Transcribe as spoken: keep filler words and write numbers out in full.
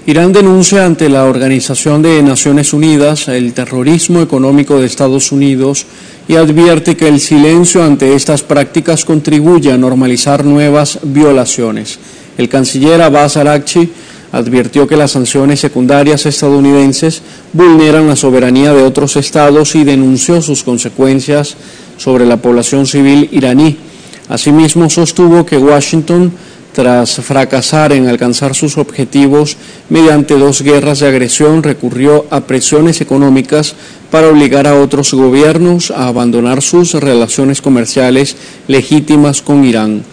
Irán denuncia ante la Organización de Naciones Unidas el terrorismo económico de Estados Unidos y advierte que el silencio ante estas prácticas contribuye a normalizar nuevas violaciones. El canciller Abbas Araghchi advirtió que las sanciones secundarias estadounidenses vulneran la soberanía de otros estados y denunció sus consecuencias sobre la población civil iraní. Asimismo, sostuvo que Washington, tras fracasar en alcanzar sus objetivos mediante dos guerras de agresión, recurrió a presiones económicas para obligar a otros gobiernos a abandonar sus relaciones comerciales legítimas con Irán.